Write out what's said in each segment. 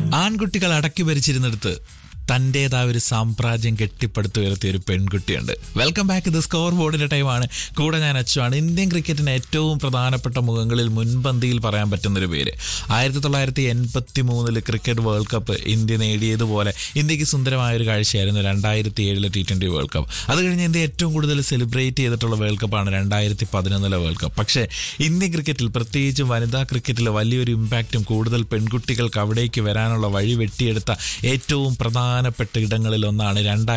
ആൺകുട്ടികൾ അടക്കി ഭരിച്ചിരുന്നിടത്ത് തൻ്റെതായ ഒരു സാമ്രാജ്യം കെട്ടിപ്പടുത്തുയർത്തിയ ഒരു പെൺകുട്ടിയുണ്ട്. Welcome back. ഇത് സ്കോർ ബോർഡിന്റെ ടൈമാണ്. കൂടെ ഞാൻ അച്ചുവാണ്. ഇന്ത്യൻ ക്രിക്കറ്റിന് ഏറ്റവും പ്രധാനപ്പെട്ട മുഖങ്ങളിൽ മുൻപന്തിയിൽ പറയാൻ പറ്റുന്നൊരു പേര്. 1983 ക്രിക്കറ്റ് വേൾഡ് കപ്പ് ഇന്ത്യ നേടിയതുപോലെ ഇന്ത്യക്ക് സുന്ദരമായൊരു കാഴ്ചയായിരുന്നു 2007 T20 വേൾഡ് കപ്പ്. അത് കഴിഞ്ഞ് ഇന്ത്യ ഏറ്റവും കൂടുതൽ സെലിബ്രേറ്റ് ചെയ്തിട്ടുള്ള വേൾഡ് കപ്പാണ് 2011 വേൾഡ് കപ്പ്. പക്ഷേ ഇന്ത്യൻ ക്രിക്കറ്റിൽ, പ്രത്യേകിച്ചും വനിതാ ക്രിക്കറ്റിൽ വലിയൊരു ഇമ്പാക്റ്റും കൂടുതൽ പെൺകുട്ടികൾക്ക് അവിടേക്ക് വരാനുള്ള വഴി വെട്ടിയെടുത്ത ഏറ്റവും പ്രധാനപ്പെട്ട ഇടങ്ങളിൽ ഒന്നാണ്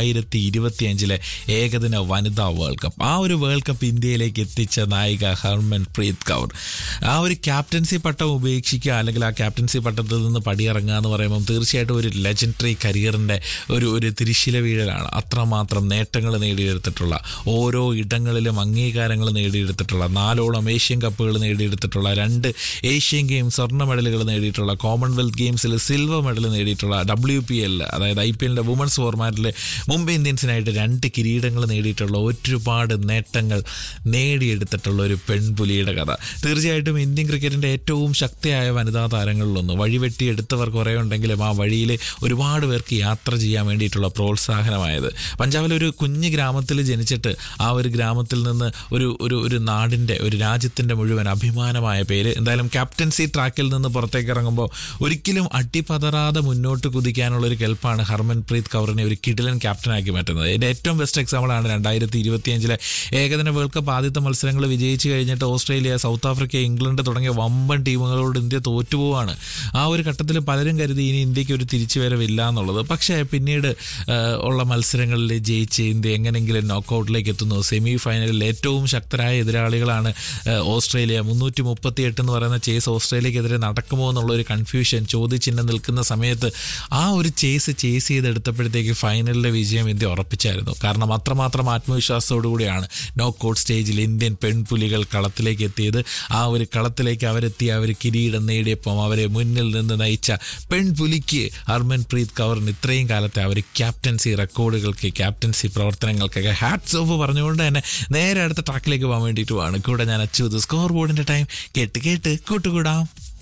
2025 ഏകദിന വനിതാ വേൾഡ് കപ്പ്. ആ ഒരു വേൾഡ് കപ്പ് ഇന്ത്യയിലേക്ക് എത്തിച്ച നായിക ഹർമൻ പ്രീത് കൗർ. ആ ഒരു ക്യാപ്റ്റൻസി പട്ടം ഉപേക്ഷിക്കുക, അല്ലെങ്കിൽ ആ ക്യാപ്റ്റൻസി പട്ടത്തിൽ നിന്ന് പടിയിറങ്ങുക എന്ന് പറയുമ്പോൾ തീർച്ചയായിട്ടും ഒരു ലെജൻഡറി കരിയറിൻ്റെ ഒരു തിരിശില വീഴലാണ്. അത്രമാത്രം നേട്ടങ്ങൾ നേടിയെടുത്തിട്ടുള്ള, ഓരോ ഇടങ്ങളിലും അംഗീകാരങ്ങൾ നേടിയെടുത്തിട്ടുള്ള, 4ഓളം ഏഷ്യൻ കപ്പുകൾ നേടിയെടുത്തിട്ടുള്ള, 2 ഏഷ്യൻ ഗെയിംസ് സ്വർണ്ണ മെഡലുകൾ നേടിയിട്ടുള്ള, കോമൺവെൽത്ത് ഗെയിംസിൽ സിൽവർ മെഡൽ നേടിയിട്ടുള്ള, WPL അതായത് IPL വുമൻസ് ഫോർമാറ്റിൽ മുംബൈ ഇന്ത്യൻസിനായിട്ട് 2 കിരീടങ്ങൾ നേടിയിട്ടുള്ള, ഒരുപാട് നേട്ടങ്ങൾ നേടിയെടുത്തിട്ടുള്ള ഒരു പെൺപുലിയുടെ കഥ. തീർച്ചയായിട്ടും ഇന്ത്യൻ ക്രിക്കറ്റിൻ്റെ ഏറ്റവും ശക്തിയായ വനിതാ താരങ്ങളിലൊന്ന്. വഴിവെട്ടിയെടുത്തവർ കുറേ ഉണ്ടെങ്കിലും ആ വഴിയിൽ ഒരുപാട് പേർക്ക് യാത്ര ചെയ്യാൻ വേണ്ടിയിട്ടുള്ള പ്രോത്സാഹനമായത്. പഞ്ചാബിലെ ഒരു കുഞ്ഞു ഗ്രാമത്തിൽ ജനിച്ചിട്ട് ആ ഒരു ഗ്രാമത്തിൽ നിന്ന് ഒരു നാടിൻ്റെ, ഒരു രാജ്യത്തിൻ്റെ മുഴുവൻ അഭിമാനമായ പേര്. എന്തായാലും ക്യാപ്റ്റൻസി ട്രാക്കിൽ നിന്ന് പുറത്തേക്ക് ഇറങ്ങുമ്പോൾ ഒരിക്കലും അടിപതറാതെ മുന്നോട്ട് കുതിക്കാനുള്ളൊരു കെൽപ്പാണ് ഹർമൻ പ്രീത് കൗറിനെ ഒരു കിടിലൻ ക്യാപ്റ്റനാക്കി മാറ്റുന്നത്. ഇതിൻ്റെ ഏറ്റവും ബെസ്റ്റ് എക്സാമ്പിളാണ് 2025 ഏകദിന വേൾഡ് കപ്പ് ആദ്യത്തെ മത്സരങ്ങൾ വിജയിച്ച് കഴിഞ്ഞിട്ട് ഓസ്ട്രേലിയ, സൗത്ത് ആഫ്രിക്ക, ഇംഗ്ലണ്ട് തുടങ്ങിയ വമ്പൻ ടീമുകളോട് ഇന്ത്യ തോറ്റുപോവാണ്. ആ ഒരു ഘട്ടത്തിൽ പലരും കരുതി ഇനി ഇന്ത്യക്ക് ഒരു തിരിച്ചുവരവില്ല എന്നുള്ളത്. പക്ഷേ പിന്നീട് ഉള്ള മത്സരങ്ങളിൽ ജയിച്ച് ഇന്ത്യ എങ്ങനെയെങ്കിലും നോക്കൗട്ടിലേക്ക് എത്തുന്നു. സെമി ഫൈനലിൽ ഏറ്റവും ശക്തരായ എതിരാളികളാണ് ഓസ്ട്രേലിയ. 338 എന്ന് പറയുന്ന ചേസ് ഓസ്ട്രേലിയക്കെതിരെ നടക്കുമോ എന്നുള്ളൊരു കൺഫ്യൂഷൻ, ചോദ്യചിഹ്നം നിൽക്കുന്ന സമയത്ത് ആ ഒരു ചേസ് ചെയ്തെടുത്തപ്പോഴത്തേക്ക് ഫൈനലിലെ വിജയം ഇന്ത്യ ഉറപ്പിച്ചായിരുന്നു. കാരണം അത്രമാത്രം ആത്മവിശ്വാസത്തോടു കൂടിയാണ് നോക്കൗട്ട് സ്റ്റേജിൽ ഇന്ത്യൻ പെൺപുലികൾ കളത്തിലേക്ക് എത്തിയത്. ആ ഒരു കളത്തിലേക്ക് അവരെത്തി, അവർ കിരീടം നേടിയപ്പം അവരെ മുന്നിൽ നിന്ന് നയിച്ച പെൺപുലിക്ക്, ഹർമൻ പ്രീത് കൗറിന് ഇത്രയും കാലത്തെ ആ ഒരു ക്യാപ്റ്റൻസി റെക്കോർഡുകൾക്ക്, ക്യാപ്റ്റൻസി പ്രവർത്തനങ്ങൾക്കൊക്കെ ഹാറ്റ്സ് ഓഫ് പറഞ്ഞുകൊണ്ട് തന്നെ നേരെ അടുത്ത ട്രാക്കിലേക്ക് പോകാൻ വേണ്ടിയിട്ടുമാണ്. കൂടെ ഞാൻ അച്ചു. സ്കോർ ബോർഡിന്റെ ടൈം. കേട്ട് കൂട്ടുകൂടാം.